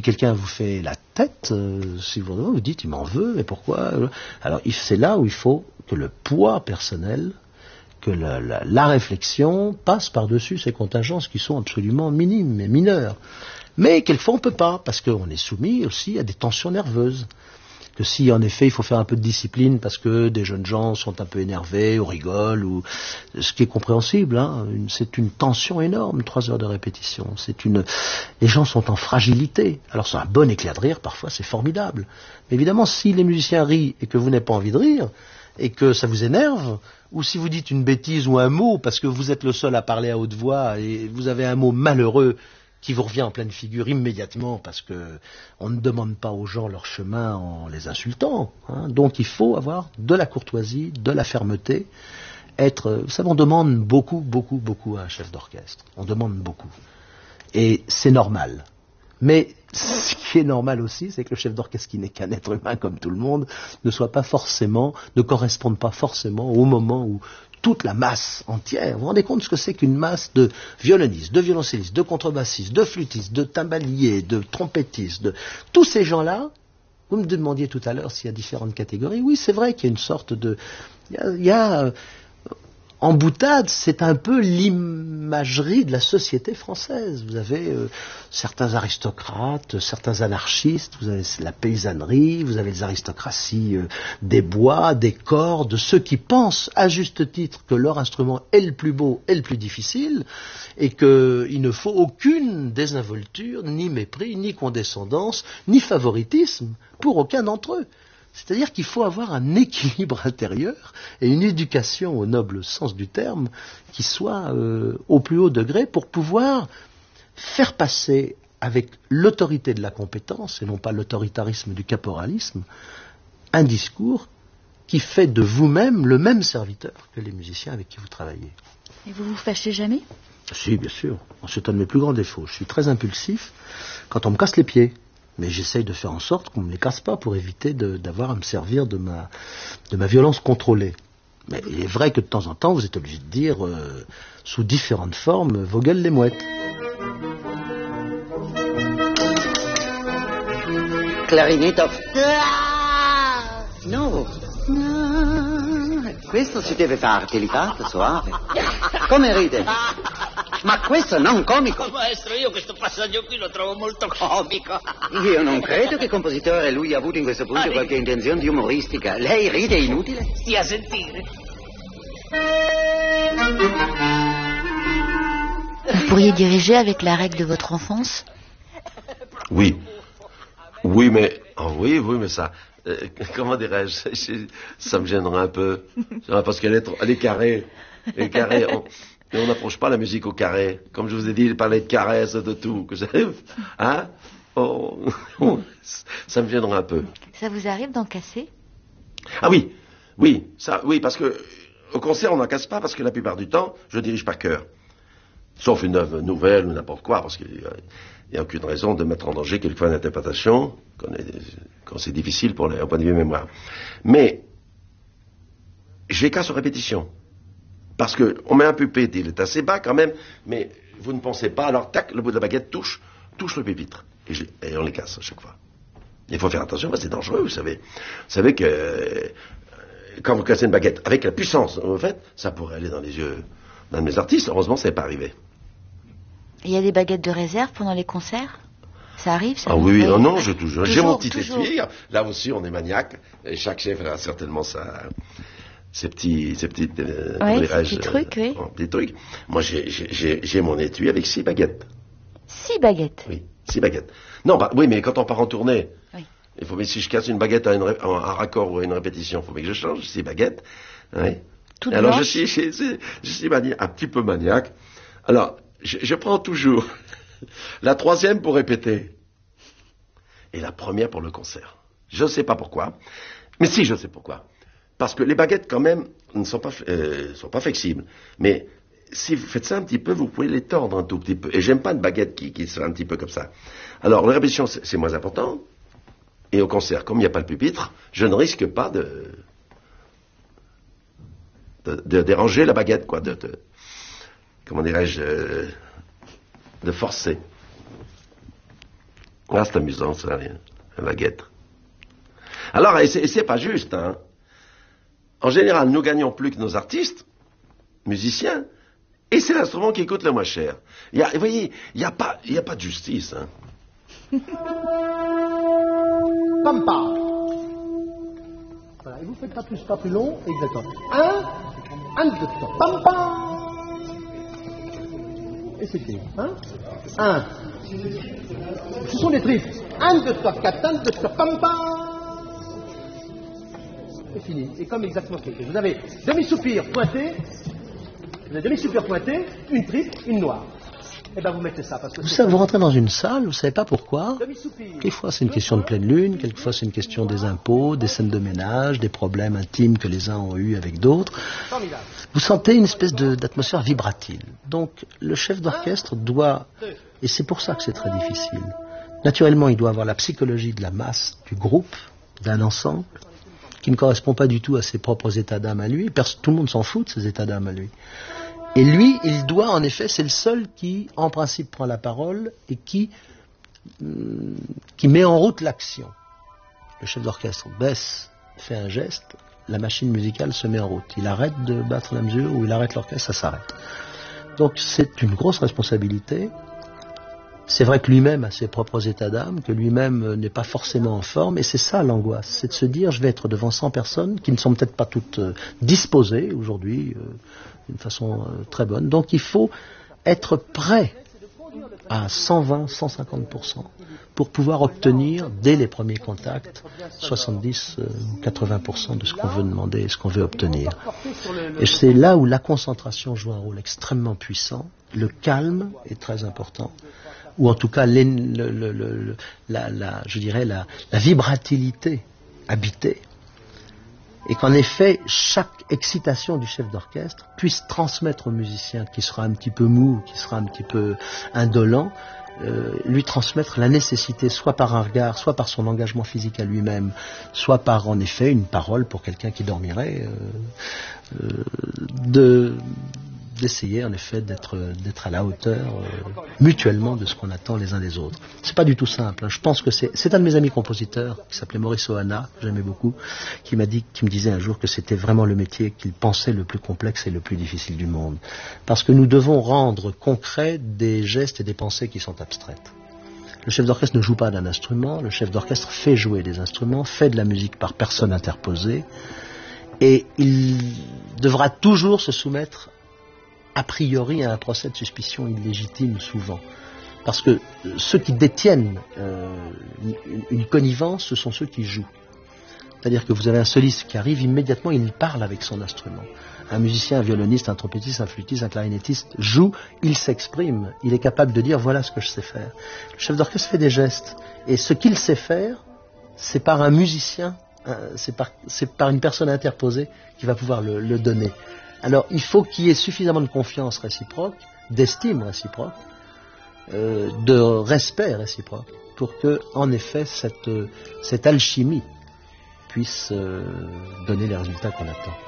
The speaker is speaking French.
quelqu'un vous fait la tête, si vous dites il m'en veut, mais pourquoi? Alors c'est là où il faut que le poids personnel, que la réflexion passe par-dessus ces contingences qui sont absolument minimes et mineures. Mais quelquefois on ne peut pas, parce qu'on est soumis aussi à des tensions nerveuses. Que si en effet il faut faire un peu de discipline parce que des jeunes gens sont un peu énervés ou rigolent, ou ce qui est compréhensible, hein, c'est une tension énorme, 3 heures de répétition. Les gens sont en fragilité. Alors c'est un bon éclat de rire, parfois c'est formidable. Mais évidemment, si les musiciens rient et que vous n'avez pas envie de rire, et que ça vous énerve, ou si vous dites une bêtise ou un mot parce que vous êtes le seul à parler à haute voix et vous avez un mot malheureux qui vous revient en pleine figure immédiatement parce que on ne demande pas aux gens leur chemin en les insultant, hein. Donc il faut avoir de la courtoisie, de la fermeté, vous savez, on demande beaucoup à un chef d'orchestre. On demande beaucoup. Et c'est normal. Mais ce qui est normal aussi, c'est que le chef d'orchestre, qui n'est qu'un être humain comme tout le monde, ne corresponde pas forcément au moment où toute la masse entière, vous vous rendez compte ce que c'est qu'une masse de violonistes, de violoncellistes, de contrebassistes, de flûtistes, de timbaliers, de trompettistes, tous ces gens-là. Vous me demandiez tout à l'heure s'il y a différentes catégories. Oui, c'est vrai qu'il y a une sorte de... En boutade, c'est un peu l'imagerie de la société française. Vous avez certains aristocrates, certains anarchistes, vous avez la paysannerie, vous avez les aristocraties des bois, des cordes, ceux qui pensent à juste titre que leur instrument est le plus beau et le plus difficile, et qu'il ne faut aucune désinvolture, ni mépris, ni condescendance, ni favoritisme pour aucun d'entre eux. C'est-à-dire qu'il faut avoir un équilibre intérieur et une éducation au noble sens du terme qui soit au plus haut degré pour pouvoir faire passer avec l'autorité de la compétence et non pas l'autoritarisme du caporalisme un discours qui fait de vous-même le même serviteur que les musiciens avec qui vous travaillez. Et vous vous fâchez jamais? Si, bien sûr. C'est un de mes plus grands défauts. Je suis très impulsif quand on me casse les pieds. Mais j'essaye de faire en sorte qu'on ne me les casse pas pour éviter d'avoir à me servir de ma violence contrôlée. Mais il est vrai que de temps en temps, vous êtes obligé de dire, sous différentes formes, vos gueules les mouettes. Clarinetto. No. Questo si deve fare delicato, soave. Come ride? Ma questo non comico. Maestro, io questo passaggio qui lo trovo molto comico. Io non credo che il compositore lui ha avuto in questo punto qualche intenzione di umoristica. Lei ride inutile? Stia a sentire. Vous pourriez diriger avec la règle de votre enfance? Oui. Oui, mais ça... comment dirais-je, ça me gênera un peu. Parce qu'elle est carrée. Et carrée, on n'approche pas la musique au carré. Comme je vous ai dit, il parlait de caresses, de tout. Hein? Ça me gênera un peu. Ça vous arrive d'en casser? Ah oui, parce que au concert, on n'en casse pas, parce que la plupart du temps, je dirige par cœur. Sauf une œuvre nouvelle ou n'importe quoi, parce qu'il n'y a aucune raison de mettre en danger quelquefois l'interprétation, quand c'est difficile au point de vue mémoire. Mais, je les casse aux répétitions. Parce qu'on met un pupitre, il est assez bas quand même, mais vous ne pensez pas, alors tac, le bout de la baguette touche le pupitre. Et on les casse à chaque fois. Il faut faire attention, parce que c'est dangereux, vous savez. Vous savez que quand vous cassez une baguette avec la puissance dont vous faites, ça pourrait aller dans les yeux d'un de mes artistes. Heureusement, ça n'est pas arrivé. Il y a des baguettes de réserve pendant les concerts? Ça arrive, ça? Ah oui, non, j'ai mon petit étui. Là aussi, on est maniaque. Et chaque chef a certainement ses petits trucs, oui. Petits trucs. Moi, j'ai mon étui avec 6 baguettes. 6 baguettes? Oui, 6 baguettes. Non, oui, mais quand on part en tournée, oui. Il faut, mais si je casse une baguette à un raccord ou à une répétition, il faut bien que je change 6 baguettes. Oui. Alors, je suis un petit peu maniaque. Alors, je prends toujours la 3e pour répéter et la 1re pour le concert. Je ne sais pas pourquoi, mais si, je sais pourquoi. Parce que les baguettes, quand même, ne sont pas flexibles. Mais si vous faites ça un petit peu, vous pouvez les tordre un tout petit peu. Et j'aime pas une baguette qui soit un petit peu comme ça. Alors, la répétition, c'est moins important. Et au concert, comme il n'y a pas le pupitre, je ne risque pas de déranger la baguette, quoi, comment dirais-je, de forcer. Ah, c'est amusant, ça, la guêtre. Alors, et c'est pas juste, hein. En général, nous gagnons plus que nos artistes, musiciens, et c'est l'instrument qui coûte le moins cher. Vous voyez, il n'y a pas de justice, hein. Pampa. Voilà, et vous faites pas plus long, exactement. Un, deux, trois, pampa. Et c'est fini, hein. Un. Ce sont les tripes. 1, 2, 3, 4, 1, 2, 3, pampa. C'est fini. C'est comme exactement ce que vous avez demi-soupir pointé, une triple, une noire. Et bien vous mettez ça. Parce que vous rentrez dans une salle, vous ne savez pas pourquoi. Quelquefois c'est une question de pleine lune, quelquefois c'est une question des impôts, des scènes de ménage, des problèmes intimes que les uns ont eus avec d'autres. Vous sentez une espèce d'atmosphère vibratile. Donc le chef d'orchestre doit, et c'est pour ça que c'est très difficile, naturellement il doit avoir la psychologie de la masse, du groupe, d'un ensemble, qui ne correspond pas du tout à ses propres états d'âme à lui. Tout le monde s'en fout de ses états d'âme à lui. Et lui, il doit, en effet, c'est le seul qui, en principe, prend la parole et qui met en route l'action. Le chef d'orchestre baisse, fait un geste, la machine musicale se met en route. Il arrête de battre la mesure ou il arrête l'orchestre, ça s'arrête. Donc c'est une grosse responsabilité. C'est vrai que lui-même a ses propres états d'âme, que lui-même n'est pas forcément en forme, et c'est ça l'angoisse, c'est de se dire je vais être devant 100 personnes qui ne sont peut-être pas toutes disposées aujourd'hui d'une façon très bonne. Donc il faut être prêt à 120, 150% pour pouvoir obtenir dès les premiers contacts 70 ou 80% de ce qu'on veut demander et ce qu'on veut obtenir. Et c'est là où la concentration joue un rôle extrêmement puissant, le calme est très important, ou en tout cas je dirais la vibratilité habitée, et qu'en effet chaque excitation du chef d'orchestre puisse transmettre au musicien qui sera un petit peu mou, qui sera un petit peu indolent, lui transmettre la nécessité, soit par un regard, soit par son engagement physique à lui-même, soit par en effet une parole pour quelqu'un qui dormirait, d'essayer en effet d'être à la hauteur mutuellement de ce qu'on attend les uns des autres. C'est pas du tout simple, hein. Je pense que c'est un de mes amis compositeurs qui s'appelait Maurice Ohana, que j'aimais beaucoup, qui me disait un jour que c'était vraiment le métier qu'il pensait le plus complexe et le plus difficile du monde, parce que nous devons rendre concret des gestes et des pensées qui sont abstraites. Le chef d'orchestre ne joue pas d'un instrument, le chef d'orchestre fait jouer des instruments, fait de la musique par personne interposée, et il devra toujours se soumettre a priori à un procès de suspicion illégitime souvent. Parce que ceux qui détiennent une connivence, ce sont ceux qui jouent. C'est-à-dire que vous avez un soliste qui arrive, immédiatement il parle avec son instrument. Un musicien, un violoniste, un trompettiste, un flûtiste, un clarinettiste joue, il s'exprime, il est capable de dire voilà ce que je sais faire. Le chef d'orchestre fait des gestes, et ce qu'il sait faire, c'est par un musicien, c'est par une personne interposée qui va pouvoir le donner. Alors, il faut qu'il y ait suffisamment de confiance réciproque, d'estime réciproque, de respect réciproque, pour que, en effet, cette alchimie puisse donner les résultats qu'on attend.